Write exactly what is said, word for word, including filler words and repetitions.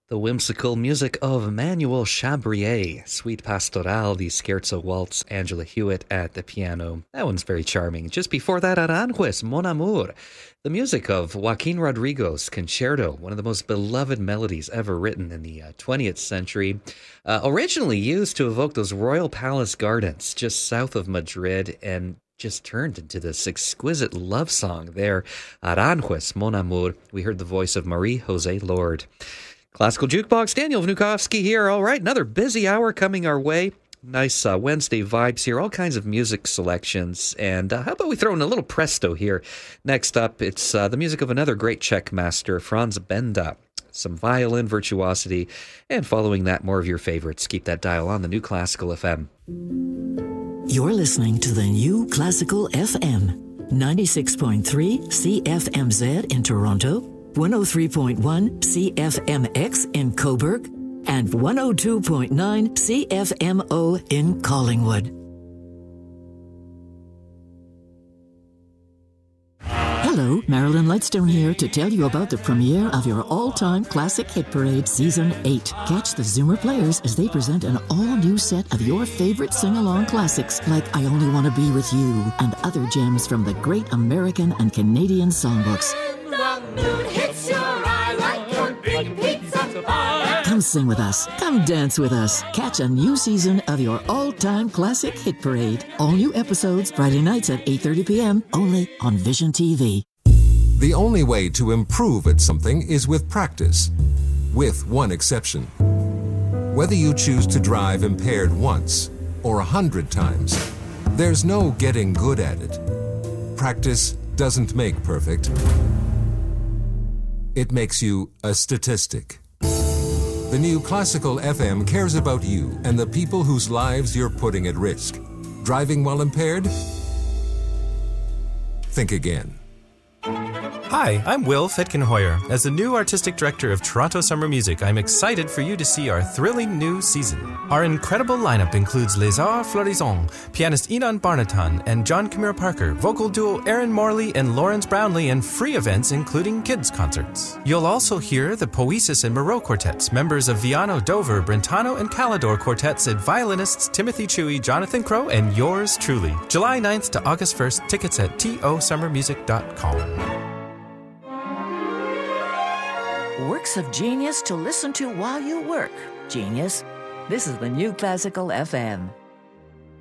The whimsical music of Emmanuel Chabrier, Suite Pastorale, the Scherzo Waltz, Angela Hewitt at the piano. That one's very charming. Just before that, Aranjuez, Mon Amour, the music of Joaquin Rodrigo's Concerto, one of the most beloved melodies ever written in the uh, twentieth century. Uh, originally used to evoke those royal palace gardens just south of Madrid, and just turned into this exquisite love song there. Aranjuez, Mon Amour. We heard the voice of Marie-José Lord. Classical Jukebox, Daniel Vnukovsky here. All right, another busy hour coming our way. Nice uh, Wednesday vibes here, all kinds of music selections. And uh, how about we throw in a little presto here? Next up, it's uh, the music of another great Czech master, Franz Benda. Some violin virtuosity. And following that, more of your favorites. Keep that dial on the New Classical F M. You're listening to the New Classical F M. ninety-six point three C F M Z in Toronto, one oh three point one C F M X in Cobourg, and one oh two point nine C F M O in Collingwood. Hello, Marilyn Lightstone here to tell you about the premiere of your all-time classic hit parade Season eight. Catch the Zoomer Players as they present an all-new set of your favorite sing-along classics like I Only Want to Be With You and other gems from the great American and Canadian songbooks. Come sing with us. Come dance with us. Catch a new season of your all-time classic hit parade. All new episodes Friday nights at eight thirty p.m. only on Vision T V. The only way to improve at something is with practice, with one exception. Whether you choose to drive impaired once or a hundred times, there's no getting good at it. Practice doesn't make perfect. It makes you a statistic. The New Classical F M cares about you and the people whose lives you're putting at risk. Driving while impaired? Think again. Hi, I'm Will Fitkenhoyer. As the new artistic director of Toronto Summer Music, I'm excited for you to see our thrilling new season. Our incredible lineup includes Les Arts Florissants, pianist Enon Barnatan and John Camille Parker, vocal duo Aaron Morley and Lawrence Brownlee, and free events including kids' concerts. You'll also hear the Poesis and Moreau quartets, members of Viano, Dover, Brentano, and Calidor quartets, and violinists Timothy Chewy, Jonathan Crow, and yours truly. July ninth to August first, tickets at t o summer music dot com. Works of genius to listen to while you work. Genius. This is the New Classical F M.